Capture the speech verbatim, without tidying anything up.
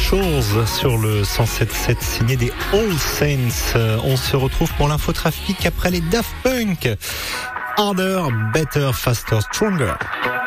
Shores sur le cent sept sept signé des All Saints. On se retrouve pour l'infotrafic après les Daft Punk. Harder, better, faster, stronger.